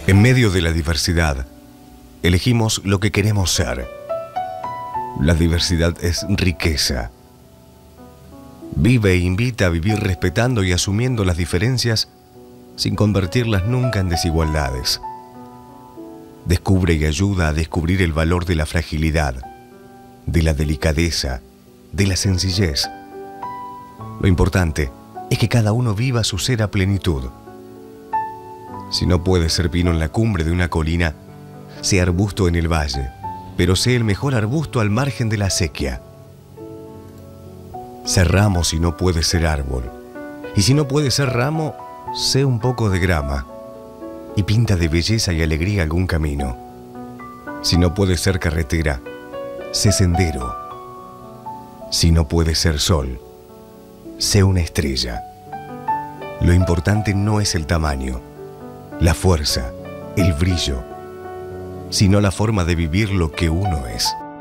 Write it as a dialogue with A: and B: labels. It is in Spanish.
A: En medio de la diversidad, elegimos lo que queremos ser. La diversidad es riqueza. Vive e invita a vivir respetando y asumiendo las diferencias sin convertirlas nunca en desigualdades. Descubre y ayuda a descubrir el valor de la fragilidad, de la delicadeza, de la sencillez. Lo importante es que cada uno viva su ser a plenitud. Si no puedes ser pino en la cumbre de una colina, sé arbusto en el valle, pero sé el mejor arbusto al margen de la acequia. Sé ramo si no puedes ser árbol, y si no puedes ser ramo, sé un poco de grama, y pinta de belleza y alegría algún camino. Si no puedes ser carretera, sé sendero. Si no puedes ser sol, sé una estrella. Lo importante no es el tamaño, la fuerza, el brillo, sino la forma de vivir lo que uno es.